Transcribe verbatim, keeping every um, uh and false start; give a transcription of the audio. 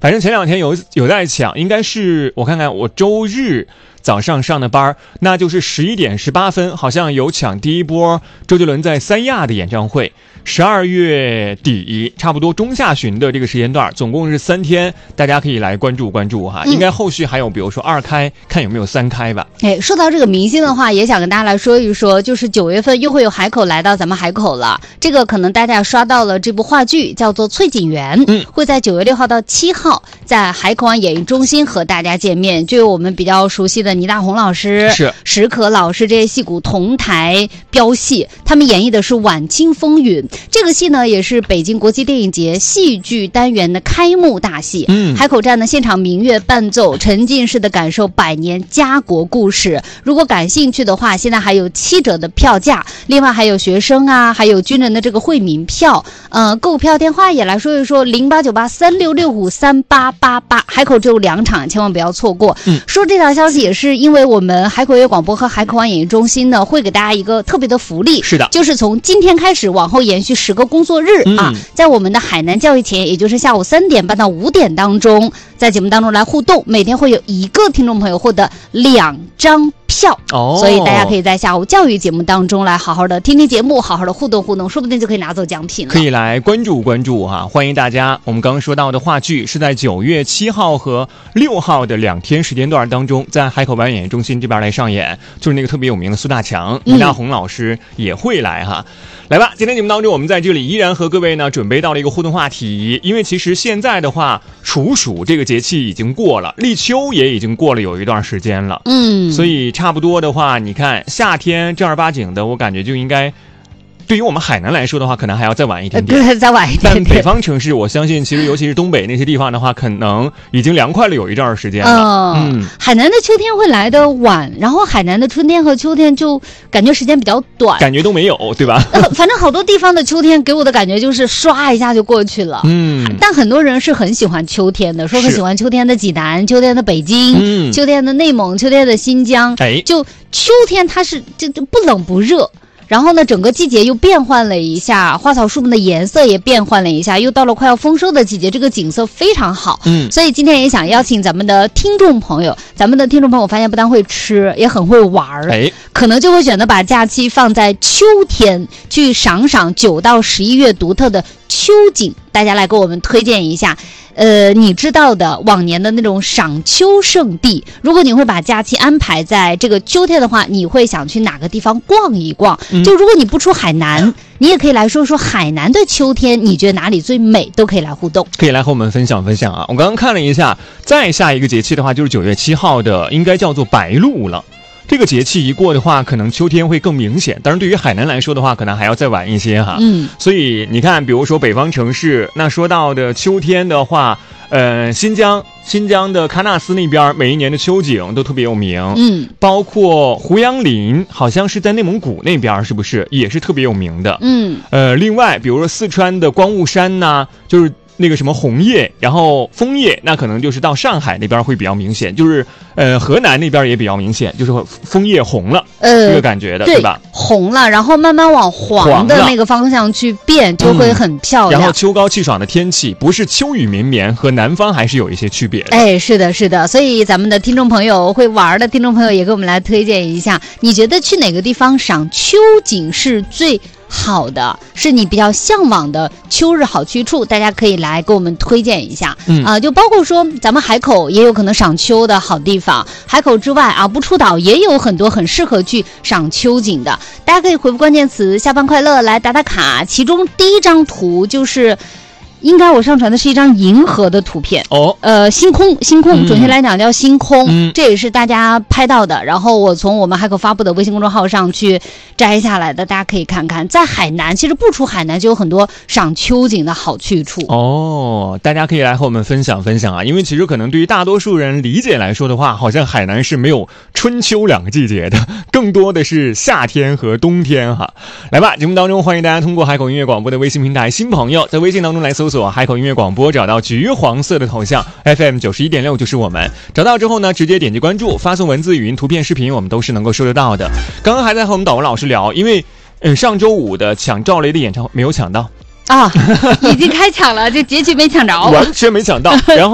反正前两天有有在抢，应该是我看看，我周日早上上的班，那就是十一点十八分，好像有抢第一波周杰伦在三亚的演唱会。十二月底差不多中下旬的这个时间段，总共是三天，大家可以来关注关注哈。嗯、应该后续还有，比如说二开，看有没有三开吧。 哎，说到这个明星的话，也想跟大家来说一说，就是九月份又会有海口来到咱们海口了。这个可能大家刷到了这部话剧，叫做《翠景园》，嗯，会在九月六号到七号在海口湾演艺中心和大家见面。就有我们比较熟悉的倪大红老师、 是石可老师这些戏骨同台飙戏，他们演绎的是《晚清风云》。这个戏呢，也是北京国际电影节戏剧单元的开幕大戏。嗯，海口站呢，现场明月伴奏，沉浸式的感受百年家国故事。如果感兴趣的话，现在还有七折的票价，另外还有学生啊，还有军人的这个惠民票。呃，购票电话也来说一说，零八九八三六六五三八八八。海口只有两场，千万不要错过。嗯，说这条消息也是因为我们海口音乐广播和海口湾演艺中心呢，会给大家一个特别的福利。 是的， 就是从今天开始往后延续十个工作日、嗯、啊，在我们的海南教育前，也就是下午三点半到五点当中，在节目当中来互动，每天会有一个听众朋友获得两张票哦，所以大家可以在下午教育节目当中来好好的听听节目，好好的互动互动，说不定就可以拿走奖品了。 可以来关注关注哈，欢迎大家。我们刚刚说到的话剧是在九月七号和六号的两天时间段当中，在海口湾演艺中心这边来上演，就是那个特别有名的苏大强、倪大红老师也会来哈。来吧，今天节目当中，我们在这里依然和各位呢准备到了一个互动话题，因为其实现在的话，处暑这个节气已经过了，立秋也已经过了有一段时间了，嗯，所以差不多的话，你看夏天正儿八经的，我感觉就应该。对于我们海南来说的话，可能还要再晚一点点， 对，再晚一点点。 但北方城市，我相信，其实尤其是东北那些地方的话，可能已经凉快了有一段时间了。 嗯，嗯海南的秋天会来得晚，然后海南的春天和秋天就感觉时间比较短， 感觉都没有，对吧？ 呃、反正好多地方的秋天给我的感觉就是刷一下就过去了。嗯，但很多人是很喜欢秋天的，说很喜欢秋天的济南、秋天的北京、嗯、秋天的内蒙、秋天的新疆。哎，就秋天它是就就不冷不热。然后呢，整个季节又变换了一下，花草树木的颜色也变换了一下，又到了快要丰收的季节，这个景色非常好。嗯，所以今天也想邀请咱们的听众朋友，咱们的听众朋友发现不但会吃，也很会玩儿，哎，可能就会选择把假期放在秋天，去赏赏九到十一月独特的秋景。大家来给我们推荐一下。呃，你知道的往年的那种赏秋圣地，如果你会把假期安排在这个秋天的话，你会想去哪个地方逛一逛？嗯、就如果你不出海南，你也可以来说说海南的秋天，你觉得哪里最美，都可以来互动， 可以来和我们分享分享啊！我刚刚看了一下，再下一个节气的话，就是九月七号的，应该叫做白露了。这个节气一过的话，可能秋天会更明显。当然，对于海南来说的话，可能还要再晚一些哈。嗯，所以你看，比如说北方城市，那说到的秋天的话，呃，新疆新疆的喀纳斯那边，每一年的秋景都特别有名。嗯，包括胡杨林，好像是在内蒙古那边，是不是也是特别有名的？嗯，呃，另外，比如说四川的光雾山呐，就是。那个什么红叶，然后枫叶，那可能就是到上海那边会比较明显，就是呃河南那边也比较明显，就是枫叶红了，呃，这个感觉的，对吧？ 红了，然后慢慢往黄的那个方向去变，就会很漂亮。 嗯、然后秋高气爽的天气，不是秋雨绵绵，和南方还是有一些区别的。 哎，是的，是的，所以咱们的听众朋友会玩的听众朋友也给我们来推荐一下，你觉得去哪个地方赏秋景是最好的，是你比较向往的秋日好去处，大家可以来给我们推荐一下。嗯啊、呃，就包括说咱们海口也有可能赏秋的好地方，海口之外啊，不出岛也有很多很适合去赏秋景的。大家可以回复关键词下班快乐来打打卡，其中第一张图就是应该我上传的是一张银河的图片哦，呃，星空，星空，准确来讲叫星空，嗯、这也是大家拍到的。然后我从我们海口发布的微信公众号上去摘下来的，大家可以看看。在海南，其实不出海南就有很多赏秋景的好去处哦，大家可以来和我们分享分享啊。因为其实可能对于大多数人理解来说的话，好像海南是没有春秋两个季节的，更多的是夏天和冬天哈。来吧，节目当中欢迎大家通过海口音乐广播的微信平台，新朋友在微信当中来搜索海口音乐广播，找到橘黄色的头像 F M 九十一点六就是我们。找到之后呢，直接点击关注，发送文字、语音、图片、视频，我们都是能够收得到的。刚刚还在和我们导文老师聊，因为呃上周五的抢赵雷的演唱会没有抢到啊，已经开抢了，这结局没抢着， 完全没抢到。然后